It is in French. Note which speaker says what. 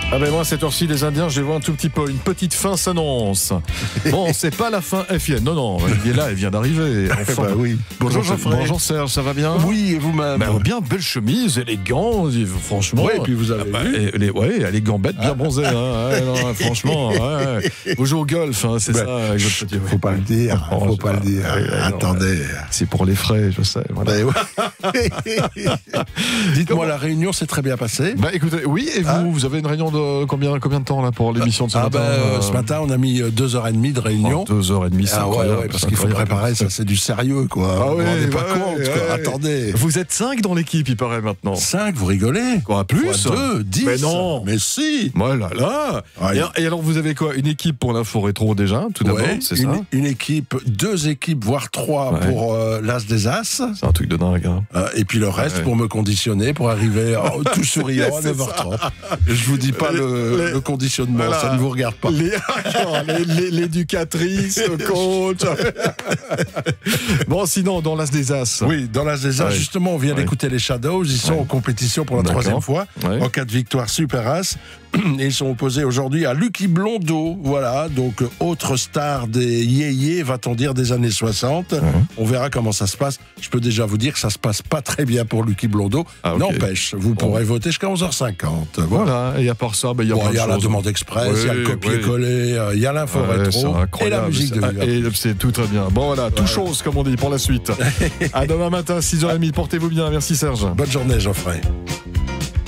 Speaker 1: Ah ben moi, à cette heure-ci, les Indiens, je les vois un tout petit peu. Une petite fin s'annonce. Bon, c'est pas la fin FIN. Non, il est là, il vient d'arriver. Enfin,
Speaker 2: bah oui.
Speaker 1: Bonjour Geoffrey. Bonjour Serge, ça va bien?
Speaker 2: Oui, et vous-même?
Speaker 1: Bien, belle chemise, élégant, franchement.
Speaker 2: Oui, et puis vous avez vu
Speaker 1: élégant bête, bien bronzé. Non, franchement, vous jouez au golf, c'est ça.
Speaker 2: Faut pas le dire, faut pas le dire. Attendez.
Speaker 1: C'est pour les frais, je sais. Voilà.
Speaker 2: Dites-moi, la réunion s'est très bien passée.
Speaker 1: Écoutez, oui, et vous avez une réunion de combien de temps là pour l'émission de ce matin?
Speaker 2: Ce matin, on a mis 2h30 de réunion.
Speaker 1: 2h30, c'est incroyable.
Speaker 2: Parce qu'il faut préparer, ça c'est du sérieux, quoi. On n'est pas compte, quoi. Attendez.
Speaker 1: Vous êtes 5 dans l'équipe, il paraît maintenant.
Speaker 2: 5, vous rigolez?
Speaker 1: Quoi, plus?
Speaker 2: 2, 10.
Speaker 1: Mais non.
Speaker 2: Mais si.
Speaker 1: Voilà. Et alors, vous avez quoi? Une équipe pour l'info rétro déjà, tout d'abord, c'est ça?
Speaker 2: Une équipe, 2 équipes, voire 3 pour l'As des As.
Speaker 1: C'est un truc de dingue.
Speaker 2: Et puis le reste pour me conditionner, pour arriver tout souriant à 9h30. Je vous dis pas le conditionnement, ça ne vous regarde pas.
Speaker 1: L'éducatrice, le coach. Bon, sinon, dans l'As des As.
Speaker 2: Oui, dans l'As des As, justement, on vient d'écouter les Shadows. Ils sont en compétition pour la 3e fois. En cas de victoire, Super As. Et ils sont opposés aujourd'hui à Lucky Blondeau, voilà, donc autre star des yéyés, va-t-on dire, des années 60. On verra comment ça se passe. Je peux déjà vous dire que ça se passe pas très bien pour Lucky Blondeau. N'empêche, vous pourrez voter jusqu'à 11h50.
Speaker 1: Voilà, et à part ça, il y a
Speaker 2: la demande express, il y a le copier-coller, il y a l'info rétro et la musique de Vivant.
Speaker 1: Et c'est tout très bien. Bon voilà, tout chose comme on dit pour la suite. À demain matin, 6h30, portez-vous bien. Merci Serge.
Speaker 2: Bonne journée Geoffrey.